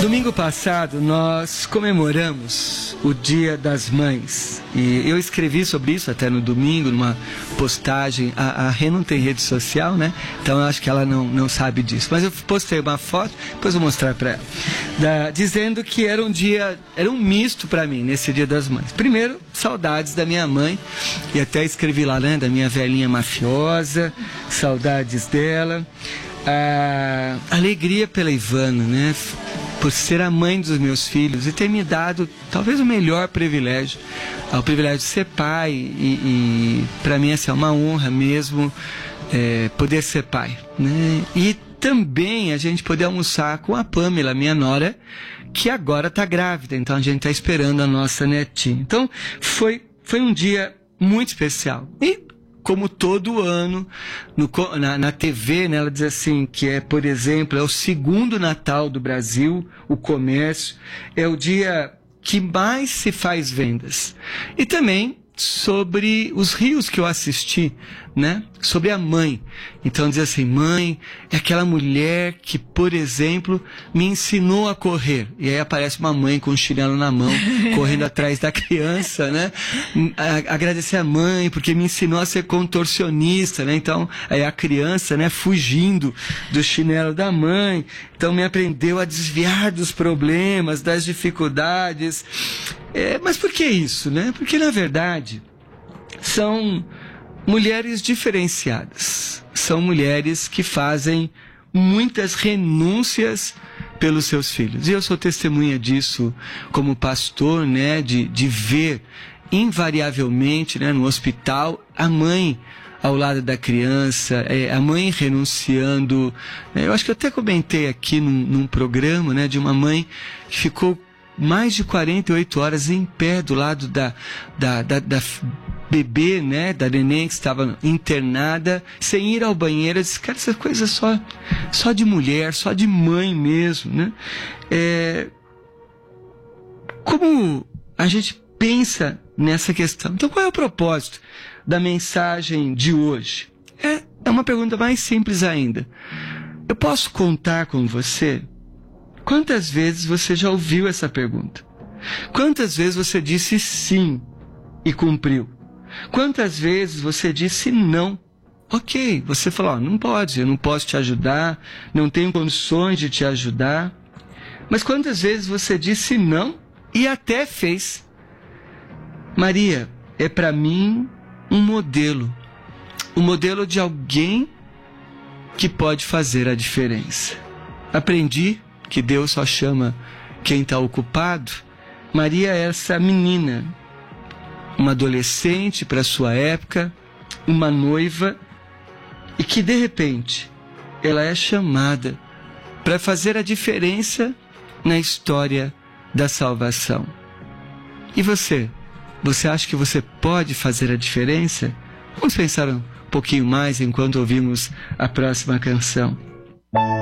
Domingo passado nós comemoramos o Dia das Mães e eu escrevi sobre isso até no domingo, numa postagem. A Rê não tem rede social, né? Então eu acho que ela não sabe disso, mas eu postei uma foto, depois eu vou mostrar para ela, dizendo que era um misto para mim nesse Dia das Mães. Primeiro, saudades da minha mãe, e até escrevi lá, né, da minha velhinha mafiosa, saudades dela. A alegria pela Ivana, né, por ser a mãe dos meus filhos e ter me dado talvez o melhor privilégio, o privilégio de ser pai, e para mim essa é uma honra mesmo, poder ser pai, né? E também a gente poder almoçar com a Pamela, minha nora, que agora está grávida, então a gente está esperando a nossa netinha. Então foi um dia muito especial. E como todo ano, na TV, né, ela diz assim, que por exemplo, é o segundo Natal do Brasil, o comércio, é o dia que mais se faz vendas. E também sobre os rios que eu assisti, né, sobre a mãe. Então diz assim, mãe é aquela mulher que, por exemplo, me ensinou a correr. E aí aparece uma mãe com um chinelo na mão, correndo atrás da criança, né? Agradecer a mãe porque me ensinou a ser contorcionista, né? Então aí a criança, né, fugindo do chinelo da mãe, então me aprendeu a desviar dos problemas, das dificuldades. Mas por que isso, né? Porque na verdade são mulheres diferenciadas, são mulheres que fazem muitas renúncias pelos seus filhos. E eu sou testemunha disso como pastor, né, de ver invariavelmente, né, no hospital, a mãe ao lado da criança, a mãe renunciando. Eu acho que eu até comentei aqui num programa, né, de uma mãe que ficou mais de 48 horas em pé do lado da bebê, né, da neném que estava internada, sem ir ao banheiro. Eu disse, cara, essa coisa só de mulher, só de mãe mesmo, né? Como a gente pensa nessa questão? Então, qual é o propósito da mensagem de hoje? É uma pergunta mais simples ainda. Eu posso contar com você? Quantas vezes você já ouviu essa pergunta? Quantas vezes você disse sim e cumpriu? Quantas vezes você disse não? Ok, você falou, não pode, eu não posso te ajudar, não tenho condições de te ajudar. Mas quantas vezes você disse não e até fez? Maria é para mim um modelo de alguém que pode fazer a diferença. Aprendi que Deus só chama quem está ocupado. Maria é essa menina, uma adolescente para sua época, uma noiva, e que de repente ela é chamada para fazer a diferença na história da salvação. E você acha que você pode fazer a diferença? Vamos pensar um pouquinho mais enquanto ouvimos a próxima canção.